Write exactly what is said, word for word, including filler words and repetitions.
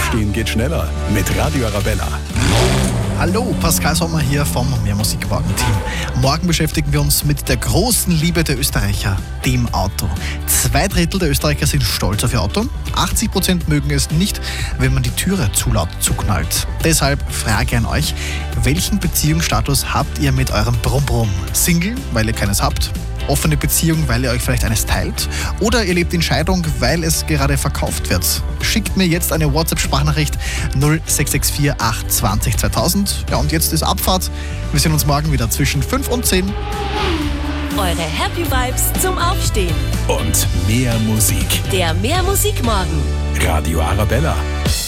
Aufstehen geht schneller mit Radio Arabella. Hallo, Pascal Sommer hier vom Mehr Musik Morgen Team. Morgen beschäftigen wir uns mit der großen Liebe der Österreicher, dem Auto. Zwei Drittel der Österreicher sind stolz auf ihr Auto. achtzig Prozent mögen es nicht, wenn man die Türe zu laut zuknallt. Deshalb Frage an euch, welchen Beziehungsstatus habt ihr mit eurem Brumm-Brumm? Single, weil ihr keines habt? Offene Beziehung, weil ihr euch vielleicht eines teilt? Oder ihr lebt in Scheidung, weil es gerade verkauft wird? Schickt mir jetzt eine WhatsApp-Sprachnachricht null sechs sechs vier acht zwanzig zweitausend. Ja, und jetzt ist Abfahrt. Wir sehen uns morgen wieder zwischen fünf und zehn. Eure Happy Vibes zum Aufstehen. Und mehr Musik. Der Mehr Musik Morgen. Radio Arabella.